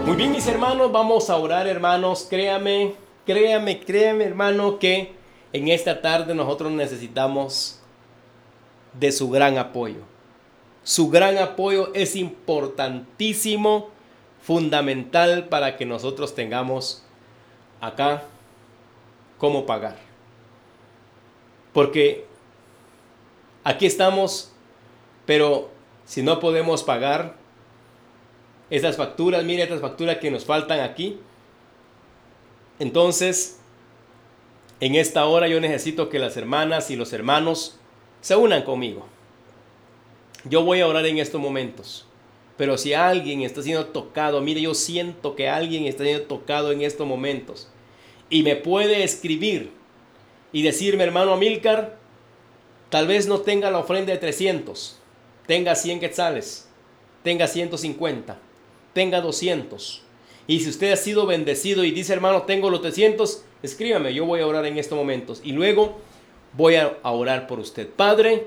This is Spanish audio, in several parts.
Muy bien, mis hermanos, vamos a orar, hermanos. Créame, hermano, que en esta tarde nosotros necesitamos de su gran apoyo. Su gran apoyo es importantísimo, fundamental para que nosotros tengamos acá cómo pagar. Porque aquí estamos, pero si no podemos pagar estas facturas, mire estas facturas que nos faltan aquí. Entonces, en esta hora yo necesito que las hermanas y los hermanos se unan conmigo. Yo voy a orar en estos momentos. Pero si alguien está siendo tocado, mire, yo siento que alguien está siendo tocado en estos momentos. Y me puede escribir y decirme, hermano Amílcar, tal vez no tenga la ofrenda de 300, tenga 100 quetzales, tenga 150, tenga 200. Y si usted ha sido bendecido y dice, hermano, tengo los 300, escríbame, yo voy a orar en estos momentos. Y luego voy a orar por usted. Padre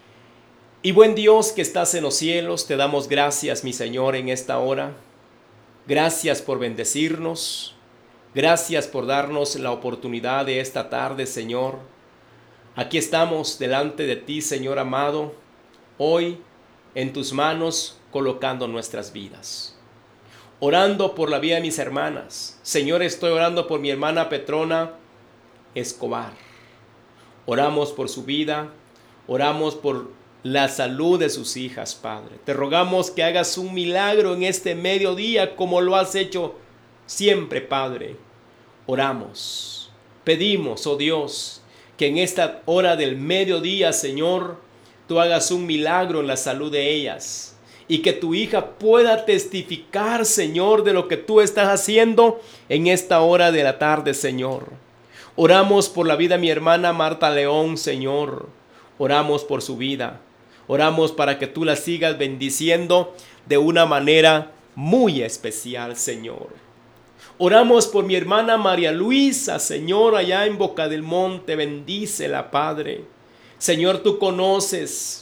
y buen Dios que estás en los cielos, te damos gracias, mi Señor, en esta hora. Gracias por bendecirnos. Gracias por darnos la oportunidad de esta tarde, Señor. Aquí estamos delante de ti, Señor amado, hoy en tus manos colocando nuestras vidas. Orando por la vida de mis hermanas. Señor, estoy orando por mi hermana Petrona Escobar. Oramos por su vida, oramos por la salud de sus hijas, Padre. Te rogamos que hagas un milagro en este mediodía como lo has hecho siempre, Padre. Oramos, pedimos, oh Dios, que en esta hora del mediodía, Señor, tú hagas un milagro en la salud de ellas y que tu hija pueda testificar, Señor, de lo que tú estás haciendo en esta hora de la tarde, Señor. Oramos por la vida de mi hermana Marta León, Señor. Oramos por su vida. Oramos para que tú la sigas bendiciendo de una manera muy especial, Señor. Oramos por mi hermana María Luisa, Señor, allá en Boca del Monte. Bendícela, Padre. Señor, tú conoces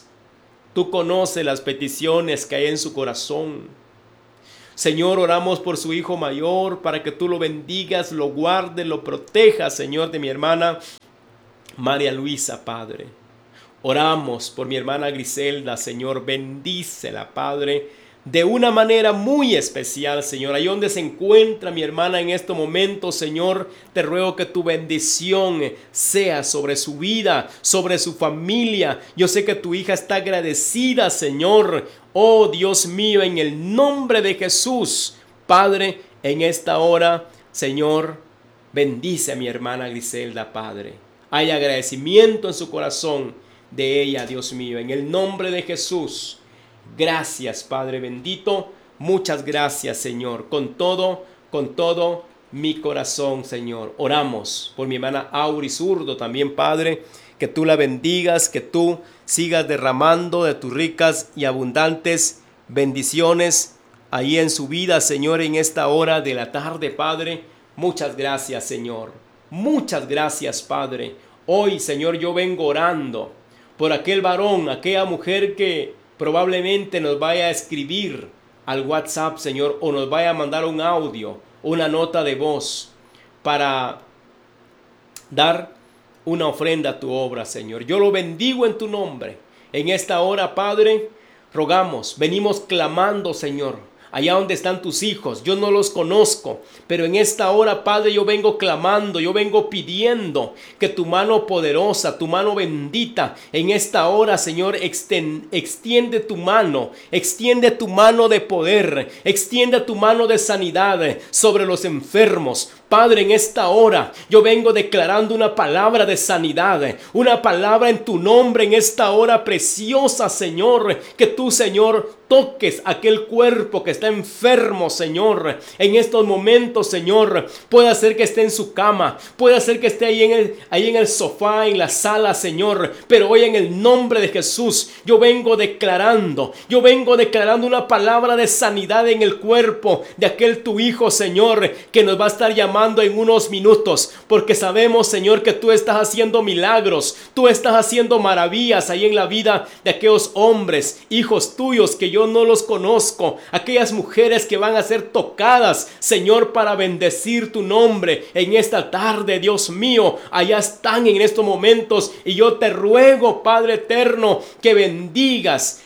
las peticiones que hay en su corazón. Señor, oramos por su hijo mayor para que tú lo bendigas, lo guardes, lo protejas, Señor, de mi hermana María Luisa, Padre. Oramos por mi hermana Griselda, Señor, bendícela, Padre, de una manera muy especial, Señor. Ahí donde se encuentra mi hermana en estos momentos, Señor, te ruego que tu bendición sea sobre su vida, sobre su familia. Yo sé que tu hija está agradecida, Señor. Oh Dios mío, en el nombre de Jesús, Padre, en esta hora, Señor, bendice a mi hermana Griselda, Padre. Hay agradecimiento en su corazón de ella, Dios mío, en el nombre de Jesús. Gracias, Padre bendito. Muchas gracias, Señor. Con todo mi corazón, Señor. Oramos por mi hermana Auri Zurdo también, Padre. Que tú la bendigas, que tú sigas derramando de tus ricas y abundantes bendiciones ahí en su vida, Señor, en esta hora de la tarde, Padre. Muchas gracias, Señor. Muchas gracias, Padre. Hoy, Señor, yo vengo orando por aquel varón, aquella mujer que probablemente nos vaya a escribir al WhatsApp, Señor, o nos vaya a mandar un audio, una nota de voz para dar una ofrenda a tu obra, Señor. Yo lo bendigo en tu nombre. En esta hora, Padre, rogamos, venimos clamando, Señor, allá donde están tus hijos. Yo no los conozco, pero en esta hora, Padre, yo vengo clamando, yo vengo pidiendo que tu mano poderosa, tu mano bendita, en esta hora, Señor, extiende tu mano de poder, extiende tu mano de sanidad sobre los enfermos. Padre, en esta hora yo vengo declarando una palabra de sanidad, una palabra en tu nombre en esta hora preciosa, Señor, que tú, Señor, toques aquel cuerpo que está enfermo, Señor, en estos momentos, Señor. Puede ser que esté en su cama, puede ser que esté ahí en el sofá, en la sala, Señor, pero hoy en el nombre de Jesús yo vengo declarando una palabra de sanidad en el cuerpo de aquel tu hijo, Señor, que nos va a estar llamando en unos minutos, porque sabemos, Señor, que tú estás haciendo milagros, tú estás haciendo maravillas ahí en la vida de aquellos hombres, hijos tuyos que yo no los conozco, aquellas mujeres que van a ser tocadas, Señor, para bendecir tu nombre en esta tarde, Dios mío, allá están en estos momentos, y yo te ruego, Padre eterno, que bendigas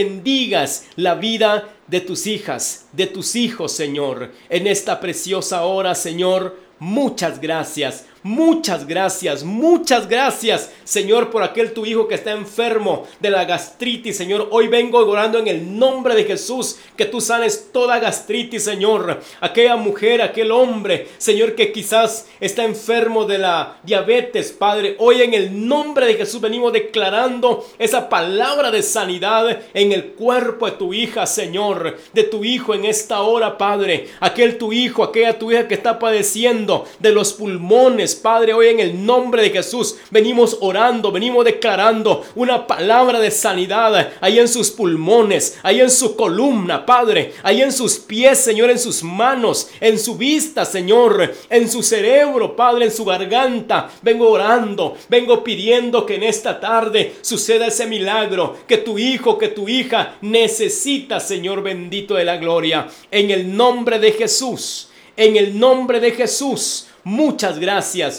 la vida de tus hijas, de tus hijos, Señor, en esta preciosa hora, Señor. Muchas gracias, muchas gracias, muchas gracias, Señor, por aquel tu hijo que está enfermo de la gastritis, Señor. Hoy vengo orando en el nombre de Jesús, que tú sanes toda gastritis, Señor. Aquella mujer, aquel hombre, Señor, que quizás está enfermo de la diabetes, Padre. Hoy en el nombre de Jesús venimos declarando esa palabra de sanidad en el cuerpo de tu hija, Señor, de tu hijo en esta hora, Padre. Aquel tu hijo, aquella tu hija que está padeciendo de los pulmones, Padre, hoy en el nombre de Jesús venimos orando, venimos declarando una palabra de sanidad ahí en sus pulmones, ahí en su columna, Padre, ahí en sus pies, Señor, en sus manos, en su vista, Señor, en su cerebro, Padre, en su garganta. Vengo orando, vengo pidiendo que en esta tarde suceda ese milagro que tu hijo, que tu hija necesita, Señor bendito de la gloria, en el nombre de Jesús. En el nombre de Jesús, muchas gracias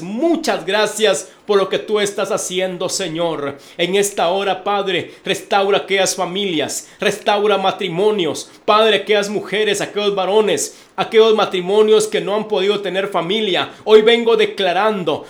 por lo que tú estás haciendo, Señor. En esta hora, Padre, restaura aquellas familias, restaura matrimonios, Padre, aquellas mujeres, aquellos varones, aquellos matrimonios que no han podido tener familia. Hoy vengo declarando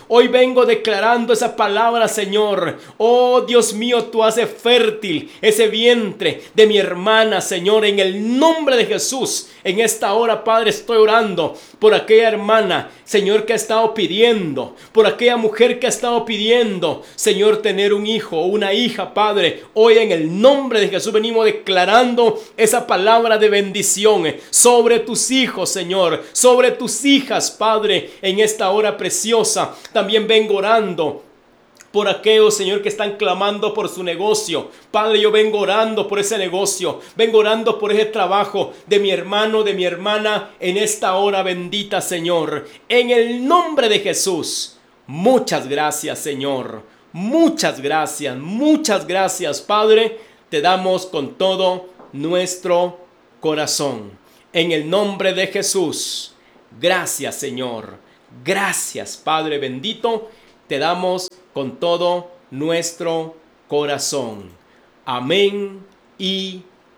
esa palabra, Señor. Oh Dios mío, tú haces fértil ese vientre de mi hermana, Señor, en el nombre de Jesús. En esta hora, Padre, estoy orando por aquella hermana, Señor, que ha estado pidiendo, por aquella mujer que ha estado pidiendo, Señor, tener un hijo o una hija, Padre. Hoy en el nombre de Jesús venimos declarando esa palabra de bendición sobre tus hijos, Señor, sobre tus hijas, Padre, en esta hora preciosa. También vengo orando por aquellos, Señor, que están clamando por su negocio. Padre, yo vengo orando por ese negocio. Vengo orando por ese trabajo de mi hermano, de mi hermana, en esta hora bendita, Señor. En el nombre de Jesús. Muchas gracias, Señor. Muchas gracias, Padre. Te damos con todo nuestro corazón. En el nombre de Jesús. Gracias, Señor. Gracias, Padre bendito. Te damos con todo nuestro corazón. Amén y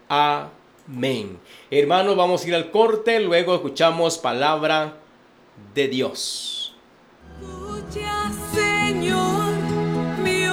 amén. Hermanos, vamos a ir al corte, luego escuchamos palabra de Dios. Escucha, Señor, mi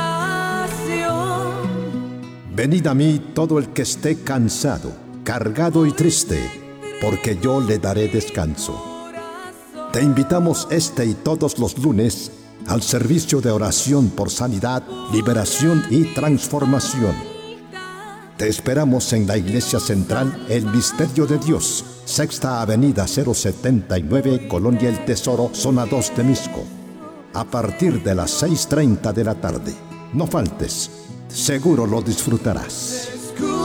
oración. Venid a mí todo el que esté cansado, cargado y triste, porque yo le daré descanso. Te invitamos este y todos los lunes al servicio de oración por sanidad, liberación y transformación. Te esperamos en la Iglesia Central El Misterio de Dios, Sexta Avenida 079, Colonia El Tesoro, Zona 2, Temisco, a partir de las 6:30 de la tarde. No faltes, seguro lo disfrutarás.